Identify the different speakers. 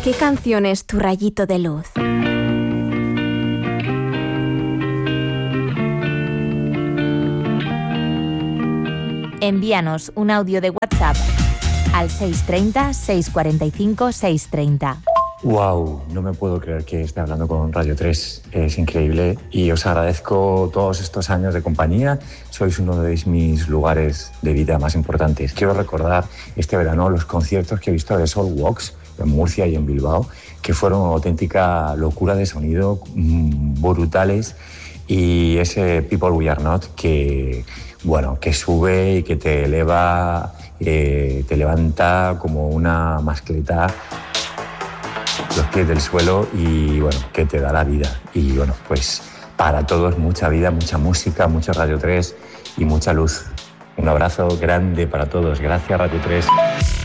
Speaker 1: ¿Qué canción es tu rayito de luz?
Speaker 2: Envíanos un audio de WhatsApp al 630 645 630.
Speaker 3: Wow, no me puedo creer que esté hablando con Radio 3, es increíble y os agradezco todos estos años de compañía, sois uno de mis lugares de vida más importantes. Quiero recordar este verano los conciertos que he visto de Soul Walks en Murcia y en Bilbao, que fueron una auténtica locura de sonido, brutales, y ese People We Are Not que, bueno, que sube y que te eleva, te levanta como una mascleta los pies del suelo y bueno, que te da la vida. Y bueno, pues para todos mucha vida, mucha música, mucho Radio 3 y mucha luz. Un abrazo grande para todos. Gracias, Radio 3.